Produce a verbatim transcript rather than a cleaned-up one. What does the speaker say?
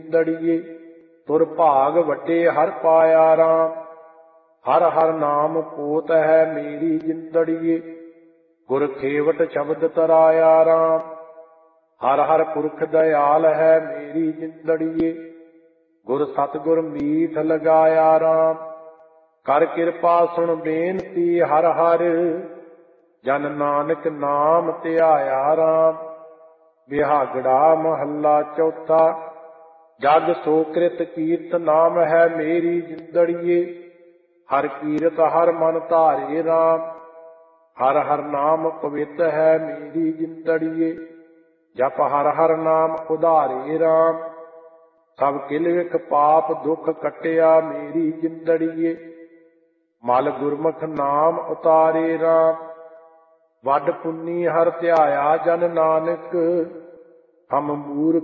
ਜਿੰਦੜੀਏ। ਤੁਰ ਭਾਗ ਵੱਡੇ ਹਰ ਪਾਇਆ ਰਾਮ, ਹਰ ਹਰ ਨਾਮ ਪੋਤ ਹੈ ਮੇਰੀ ਜਿੰਦੜੀਏ। ਗੁਰ ਖੇਵਟ ਸ਼ਬਦ ਤਰਾਇਆ ਰਾਮ, ਹਰ ਹਰ ਪੁਰਖ ਦਇਆਲ ਹੈ ਮੇਰੀ ਜਿੰਦੜੀਏ। ਗੁਰ ਸਤਿਗੁਰ ਮੀਠ ਲਗਾਇਆ ਰਾਮ, ਕਰ ਕਿਰਪਾ ਸੁਣ ਬੇਨਤੀ ਹਰ ਹਰ। ਜਨ ਨਾਨਕ ਨਾਮ ਧਿਆਇਆ ਰਾਮ। ਬਿਹਾਗੜਾ ਮਹੱਲਾ ਚੌਥਾ। ਜਗ ਸੋ ਕ੍ਰਿਤ ਕੀਰਤ ਨਾਮ ਹੈ ਮੇਰੀ ਜਿੰਦੜੀਏ। ਹਰ ਕੀਰਤ ਹਰ ਮਨ ਧਾਰੇ ਰਾਮ, ਹਰ ਹਰ ਨਾਮ ਪਵਿੱਤ ਹੈ ਮੇਰੀ ਜਿੰਦੜੀਏ। ਜਪ ਹਰ ਹਰ ਨਾਮ ਉਧਾਰੇ ਰਾਮ, ਸਭ ਕਿਲ ਵਿਖ ਪਾਪ ਦੁੱਖ ਕੱਟਿਆ ਮੇਰੀ ਜਿੰਦੜੀਏ। ਮਲ ਗੁਰਮੁਖ ਨਾਮ ਉਤਾਰੇ ਰਾਮ, ਵੱਡ ਪੁੰਨੀ ਹਰ ਧਿਆਇਆ ਜਨ ਨਾਨਕ। ਹਮ ਮੂਰਖ